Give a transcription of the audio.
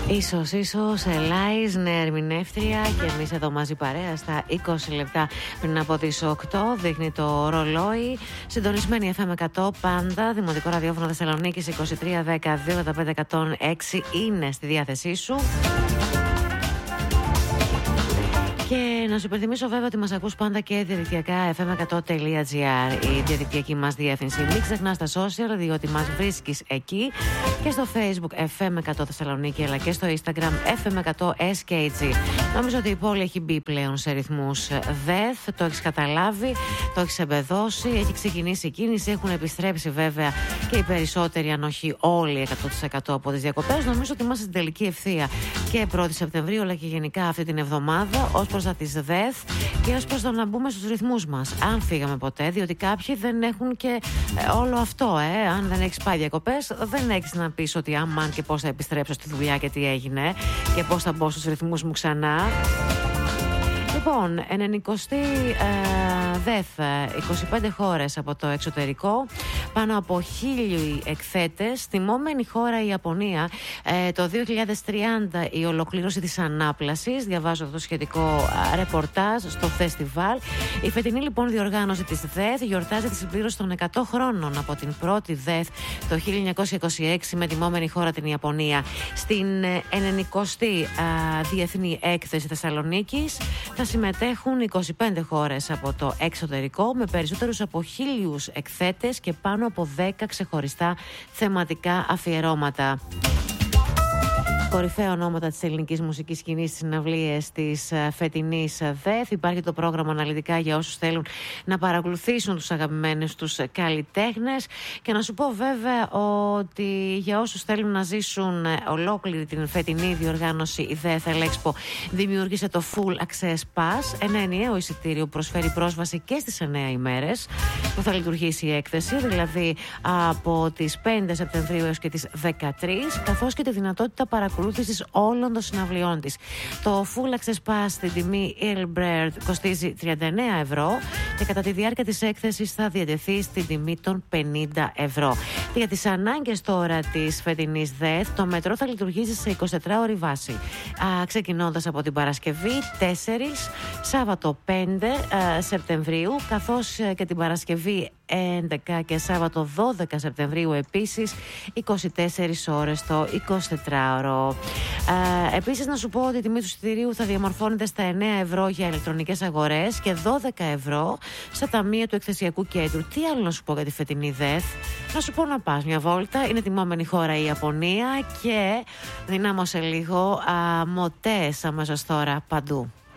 Ίσως Ελάιζ, ερμηνεύτρια, και εμείς εδώ μαζί παρέα στα 20 λεπτά πριν από τις 8. Δείχνει το ρολόι. Συντονισμένη FM 100 πάντα. Δημοτικό ραδιόφωνο Θεσσαλονίκης 23 10 285 106 είναι στη διάθεσή σου. Και να σου υπενθυμίσω βέβαια ότι μας ακούς πάντα και διαδικτυακά fm100.gr, η διαδικτυακή μας διεύθυνση. Μην ξεχνάς τα social, διότι μας βρίσκεις εκεί, και στο Facebook FM100 Θεσσαλονίκη, αλλά και στο Instagram FM100SKG. Νομίζω ότι η πόλη έχει μπει πλέον σε ρυθμούς ΔΕΘ, το έχεις καταλάβει, το έχεις εμπεδώσει, έχει ξεκινήσει η κίνηση, έχουν επιστρέψει βέβαια και οι περισσότεροι, αν όχι όλοι 100% από τις διακοπές. Νομίζω ότι είμαστε στην τελική ευθεία και 1η Σεπτεμβρίου, αλλά και γενικά αυτή την εβδομάδα, ως προς τα της ΔΕΘ και ως προς το να μπούμε στους ρυθμούς μας, αν φύγαμε ποτέ, διότι κάποιοι δεν έχουν και όλο αυτό. Αν δεν έχεις πάει διακοπές, δεν έχεις να πεις ότι αμάν και πώς θα επιστρέψω στη δουλειά και τι έγινε και πώς θα μπω στους ρυθμούς μου ξανά. Λοιπόν, 90η ΔΕΘ, 25 χώρες από το εξωτερικό, πάνω από 1.000 εκθέτες. Τιμόμενη χώρα η Ιαπωνία, το 2030 η ολοκλήρωση της ανάπλασης. Διαβάζω το σχετικό ρεπορτάζ στο φεστιβάλ. Η φετινή λοιπόν διοργάνωση της ΔΕΘ γιορτάζει τη συμπλήρωση των 100 χρόνων από την πρώτη ΔΕΘ το 1926, με τιμόμενη χώρα την Ιαπωνία. Στην 90η Διεθνή Έκθεση Θεσσαλονίκης θα συμμετέχουν 25 χώρες από το εξωτερικό, με περισσότερους από 1.000 εκθέτες και πάνω από 10 ξεχωριστά θεματικά αφιερώματα. Κορυφαία ονόματα της ελληνικής μουσικής σκηνής στις συναυλίες της φετινής ΔΕΘ. Υπάρχει το πρόγραμμα αναλυτικά για όσους θέλουν να παρακολουθήσουν τους αγαπημένους τους καλλιτέχνες. Και να σου πω βέβαια ότι για όσους θέλουν να ζήσουν ολόκληρη την φετινή διοργάνωση, η ΔΕΘ Elexpo δημιούργησε το Full Access Pass, ένα ενιαίο εισιτήριο που προσφέρει πρόσβαση και στις 9 ημέρες που θα λειτουργήσει η έκθεση, δηλαδή από τις 5 Σεπτεμβρίου έως και τις 13, καθώς και τη δυνατότητα παρακολούθησης όλων των συναυλιών της. Το Full Access Pass στην τιμή Earl κοστίζει 39 ευρώ και κατά τη διάρκεια της έκθεσης θα διατεθεί στην τιμή των 50 ευρώ. Και για τις ανάγκες τώρα της φετινής ΔΕΘ, το μετρό θα λειτουργήσει σε 24ωρη βάση, ξεκινώντας από την Παρασκευή 4, Σάββατο 5 Σεπτεμβρίου, καθώς και την Παρασκευή 11 και Σάββατο 12 Σεπτεμβρίου επίσης 24 ώρες το 24ωρο. Επίσης να σου πω ότι η τιμή του εισιτηρίου θα διαμορφώνεται στα 9 ευρώ για ηλεκτρονικές αγορές και 12 ευρώ στα ταμεία του εκθεσιακού κέντρου. Τι άλλο να σου πω για τη φετινή ΔΕΘ? Να σου πω να πας μια βόλτα. Είναι τιμόμενη χώρα η Ιαπωνία και δυνάμωσε λίγο μοτές αμέσως τώρα παντού.